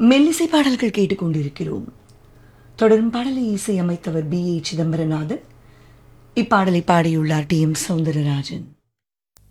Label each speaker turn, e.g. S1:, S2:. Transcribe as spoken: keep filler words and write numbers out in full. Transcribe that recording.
S1: மெல்லிசை பாடல்கள் கேட்டுக்கொண்டிருக்கிறோம். தொடரும் பாடலை இசையமைத்தவர் பி ஏ சிதம்பரநாதன். இப்பாடலை பாடியுள்ளார் டி எம் சௌந்தரராஜன்.